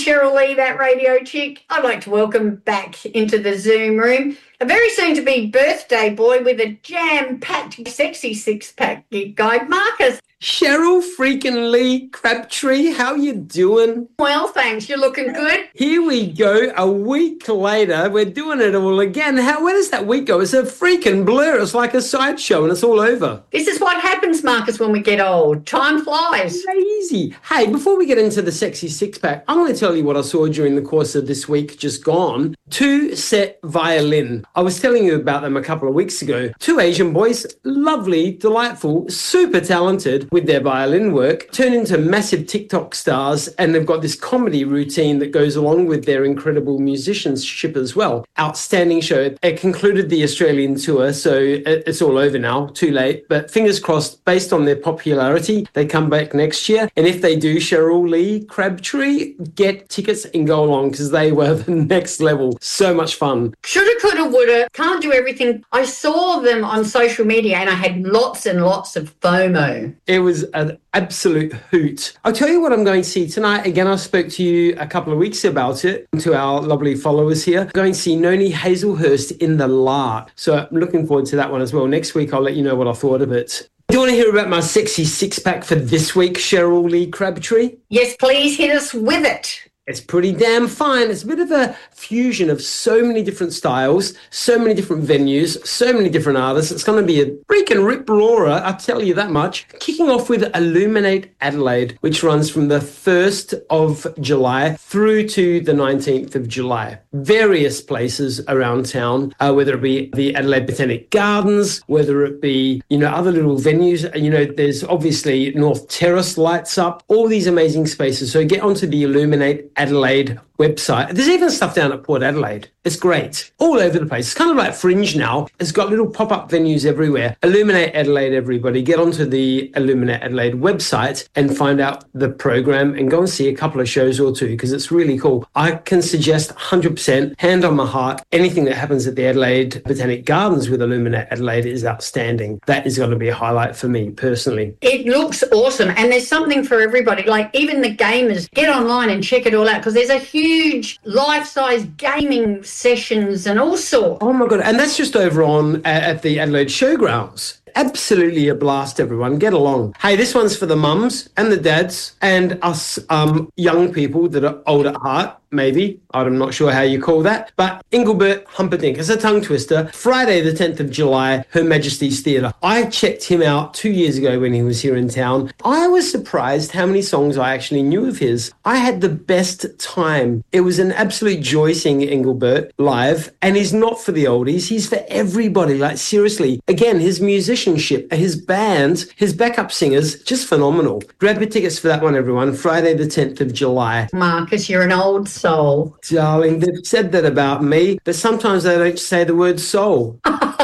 Cheryl Lee, that radio chick. I'd like to welcome back into the Zoom room a very soon-to-be birthday boy with a jam-packed, sexy six-pack gig guide, Marcus. Cheryl freaking Lee Crabtree, how you doing? Well, thanks. You're looking good. Here we go. A week later, we're doing it all again. Where does that week go? It's a freaking blur. It's like a sideshow and it's all over. This is what happens, Marcus, when we get old. Time flies. Crazy. Hey, before we get into the sexy six-pack, I'm going to tell you what I saw during the course of this week just gone. Two Set Violin. I was telling you about them a couple of weeks ago. Two Asian boys, lovely, delightful, super talented with their violin work, turn into massive TikTok stars, and they've got this comedy routine that goes along with their incredible musicianship as well. Outstanding show. It concluded the Australian tour, so it's all over now, too late, but fingers crossed, based on their popularity, they come back next year, and if they do, Cheryl Lee Crabtree, get tickets and go along, because they were the next level. So much fun. Shoulda, coulda, woulda, can't do everything. I saw them on social media and I had lots and lots of FOMO. It was an absolute hoot. I'll tell you what I'm going to see tonight. Again, I spoke to you a couple of weeks about it, to our lovely followers here. I'm going to see Noni Hazelhurst in the Lark. So I'm looking forward to that one as well. Next week, I'll let you know what I thought of it. Do you want to hear about my sexy six-pack for this week, Cheryl Lee Crabtree? Yes, please hit us with it. It's pretty damn fine. It's a bit of a fusion of so many different styles, so many different venues, so many different artists. It's going to be a freaking rip-roarer, I'll tell you that much. Kicking off with Illuminate Adelaide, which runs from the 1st of July through to the 19th of July. Various places around town, whether it be the Adelaide Botanic Gardens, whether it be, other little venues. There's obviously North Terrace lights up, all these amazing spaces. So get onto the Illuminate Adelaide website. There's even stuff down at Port Adelaide. It's great. All over the place. It's kind of like Fringe now. It's got little pop-up venues everywhere. Illuminate Adelaide, everybody. Get onto the Illuminate Adelaide website and find out the program and go and see a couple of shows or two because it's really cool. I can suggest 100%, hand on my heart, anything that happens at the Adelaide Botanic Gardens with Illuminate Adelaide is outstanding. That is going to be a highlight for me personally. It looks awesome and there's something for everybody. Like even the gamers, get online and check it all out because there's a huge life-size gaming sessions and all sorts. Oh my God. And that's just over on at the Adelaide Showgrounds. Absolutely a blast, everyone. Get along. Hey, this one's for the mums and the dads and us young people that are old at heart, maybe. I'm not sure how you call that. But Engelbert Humperdinck, it's a tongue twister. Friday the 10th of July, Her Majesty's Theatre. I checked him out 2 years ago when he was here in town. I was surprised how many songs I actually knew of his. I had the best time. It was an absolute joy seeing Engelbert live. And he's not for the oldies. He's for everybody. Like, seriously. Again, his musicianship, his band, his backup singers, just phenomenal. Grab your tickets for that one, everyone. Friday the 10th of July. Marcus, you're an old soul. Darling, they've said that about me, but sometimes they don't say the word soul.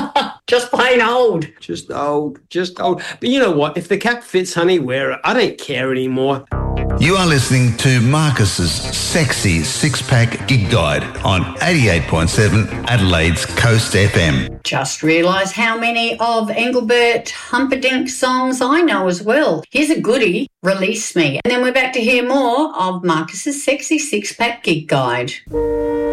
Just plain old. Just old. But you know what? If the cap fits, honey, wear it. I don't care anymore. You are listening to Marcus's Sexy Six-Pack Gig Guide on 88.7 Adelaide's Coast FM. Just realised how many of Engelbert Humperdinck songs I know as well. Here's a goodie, Release Me. And then we're back to hear more of Marcus's Sexy Six-Pack Gig Guide.